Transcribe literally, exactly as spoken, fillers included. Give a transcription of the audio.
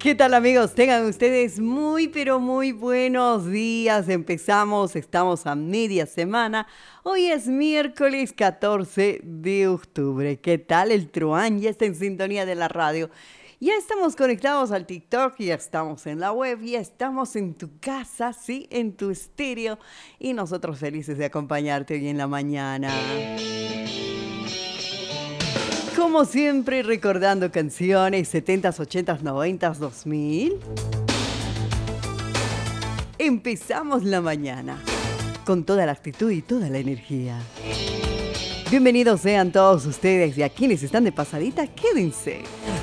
¿Qué tal, amigos? Tengan ustedes muy pero muy buenos días. Empezamos, estamos a media semana. Hoy es miércoles catorce de octubre. ¿Qué tal? El Truán ya está en sintonía de la radio. Ya estamos conectados al TikTok, ya estamos en la web, ya estamos en tu casa, sí, en tu estéreo. Y nosotros felices de acompañarte hoy en la mañana. Como siempre, recordando canciones setentas, ochentas, noventas, dos mil. Empezamos la mañana con toda la actitud y toda la energía. Bienvenidos sean todos ustedes y a quienes están de pasadita, quédense.